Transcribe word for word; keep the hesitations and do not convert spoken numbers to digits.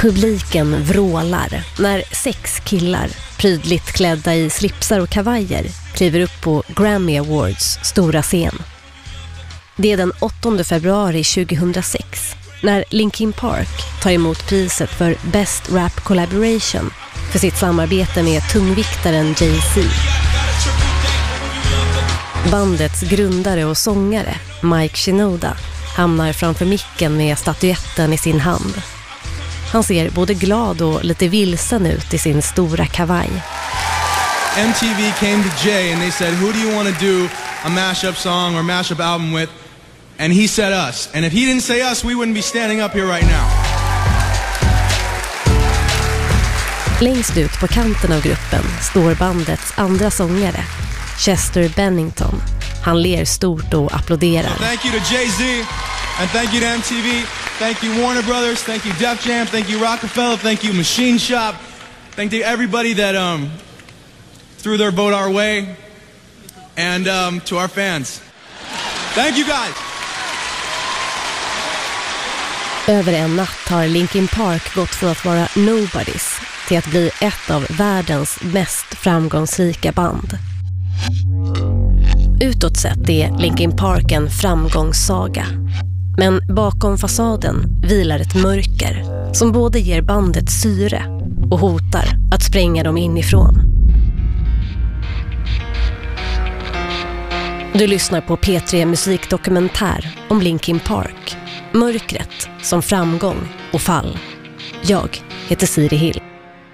Publiken vrålar när sex killar, prydligt klädda i slipsar och kavajer, kliver upp på Grammy Awards stora scen. Det är den åttonde februari tjugohundrasex när Linkin Park tar emot priset för Best Rap Collaboration för sitt samarbete med tungviktaren Jay-Z. Bandets grundare och sångare, Mike Shinoda, hamnar framför micken med statyetten i sin hand. Han ser både glad och lite vilsen ut i sin stora kavaj. M T V came to Jay and they said, who do you want to do a mashup song or mashup album with? And he said us. And if he didn't say us, we wouldn't be standing up here right now. Längst ut på kanten av gruppen står bandets andra sångare, Chester Bennington. Han ler stort och applåderar. So thank you to Jay-Z and thank you to M T V. Thank you Warner Brothers, thank you Def Jam, thank you Rockefeller, thank you Machine Shop. Thank you everybody that um, threw their vote our way. And um, to our fans. Thank you guys! Över en natt har Linkin Park gått från att vara nobodies till att bli ett av världens mest framgångsrika band. Utåt sett är Linkin Park en framgångssaga. Men bakom fasaden vilar ett mörker som både ger bandet syre och hotar att spränga dem inifrån. Du lyssnar på P tre musikdokumentär om Linkin Park. Mörkret som framgång och fall. Jag heter Siri Hill.